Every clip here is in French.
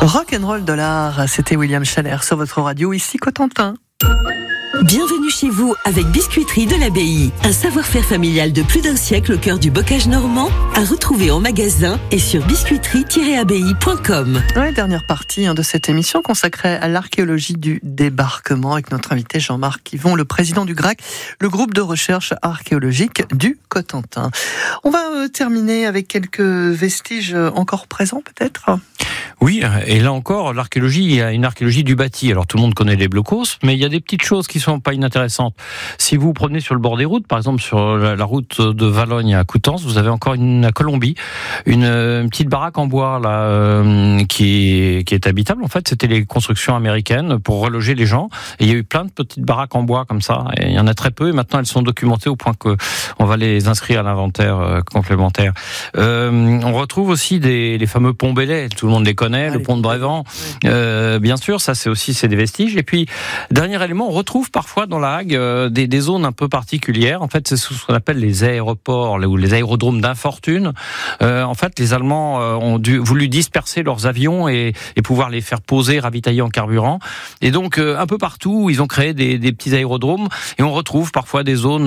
Rock'n'roll dollar, c'était William Schaller sur votre radio, ici Cotentin. Bienvenue chez vous avec Biscuiterie de l'Abbaye. Un savoir-faire familial de plus d'un siècle au cœur du bocage normand, à retrouver en magasin et sur biscuiterie-abbaye.com. Ouais, dernière partie de cette émission consacrée à l'archéologie du débarquement avec notre invité Jean-Marc Yvon, le président du GRAC, le groupe de recherche archéologique du Cotentin. On va terminer avec quelques vestiges encore présents peut-être. Oui, et là encore, l'archéologie, il y a une archéologie du bâti. Alors tout le monde connaît les blocos, mais il y a des petites choses qui sont pas inintéressantes. Si vous prenez sur le bord des routes, par exemple sur la route de Valogne à Coutances, vous avez encore à Colombie, une petite baraque en bois là qui est habitable. En fait, c'était les constructions américaines pour reloger les gens. Et il y a eu plein de petites baraques en bois comme ça. Et il y en a très peu. Et maintenant, elles sont documentées au point que on va les inscrire à l'inventaire complémentaire. On retrouve aussi les fameux ponts Belay. Tout le monde les connaît. Le pont de Brévent, bien sûr, ça c'est des vestiges. Et puis, dernier élément, on retrouve parfois dans la Hague des zones un peu particulières. En fait, c'est ce qu'on appelle les aéroports ou les aérodromes d'infortune. En fait, les Allemands ont voulu disperser leurs avions et pouvoir les faire poser, ravitailler en carburant. Et donc, un peu partout, ils ont créé des petits aérodromes. Et on retrouve parfois des zones,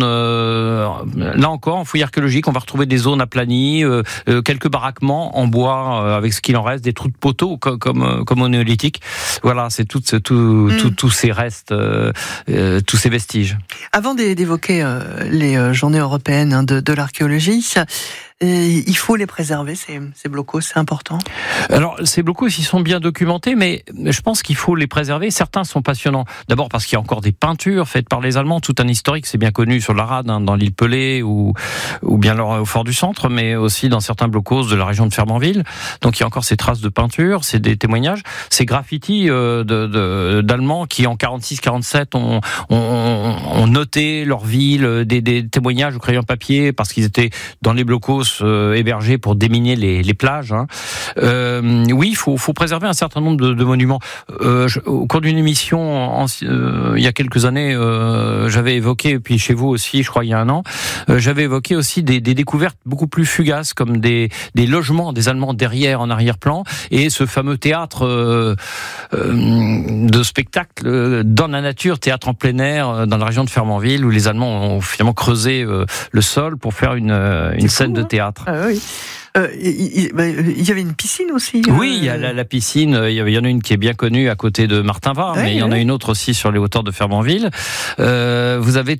là encore, en fouille archéologique, on va retrouver des zones aplanies, quelques baraquements en bois, avec ce qu'il en reste, des trous de poteaux comme au néolithique. Voilà, c'est tous ces restes, tous ces vestiges. Avant d'évoquer les journées européennes de l'archéologie, il faut les préserver, ces blocos, c'est important. Alors, ces blocos, ils sont bien documentés, mais je pense qu'il faut les préserver. Certains sont passionnants. D'abord parce qu'il y a encore des peintures faites par les Allemands, tout un historique, c'est bien connu sur la Rade, dans l'île Pelée ou bien au Fort du Centre, mais aussi dans certains blocos de la région de Fermanville. Donc, il y a encore ces traces de peinture, c'est des témoignages, ces graffitis d'Allemands qui, en 46-47, ont noté leur ville, des témoignages au crayon papier parce qu'ils étaient dans les blocos hébergés pour déminer les plages. Oui, il faut préserver un certain nombre de monuments. Au cours d'une émission, il y a quelques années, j'avais évoqué, puis chez vous aussi, je crois il y a un an, j'avais évoqué aussi des découvertes beaucoup plus fugaces, comme des logements des Allemands derrière, en arrière-plan, et ce fameux théâtre de spectacle dans la nature, théâtre en plein air, dans la région de Fermanville, où les Allemands ont finalement creusé le sol pour faire une scène de théâtre. Ah oui. Il y avait une piscine aussi. Oui, il y a la piscine. Il y en a une qui est bien connue à côté de Martinvar, mais il y en a une autre aussi sur les hauteurs de Fermanville. Vous avez